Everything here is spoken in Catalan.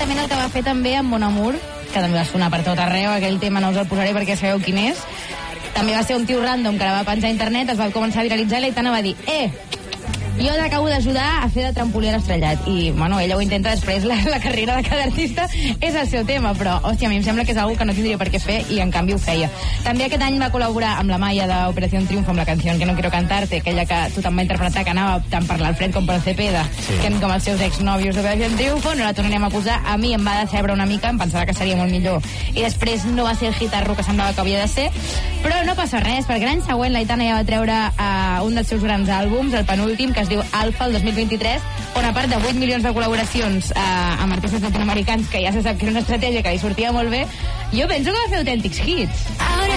bàsicament el que va fer també amb Mon Amour, que també va sonar per tot arreu, aquell tema no us el posaré perquè sabeu quin és. També va ser un tio random que la va penjar a internet, es va començar a viralitzar i l'Aitana va dir jo t'acabo d'ajudar a fer de trampolí a l'estrellat. I, bueno, ella ho intenta després, la carrera de cada artista és el seu tema, però, hòstia, a mi em sembla que és algo que no tindria per què fer i en canvi ho feia. També aquest any va col·laborar amb la Maya d'Operació Triunfo amb la canció Que no quiero cantarte, aquella que tothom va interpretar que anava tant per l'Alfred com per el Cepeda, que com els seus exnòvios d'Operació Triunfo, no la tornarem a posar. A mi em va decebre una mica, em pensava que seria molt millor i després no va ser el hitarro que semblava que havia de ser, però no passa res, perquè l'any següent l'Aitana ja va treure un dels seus grans àlbums, el penúltim, que es diu Alfa, el 2023, on a part de 8 milions de col·laboracions amb artistes latinoamericans, que ja se sap que era una estratègia que li sortia molt bé, jo penso que va fer autèntics hits. Ahora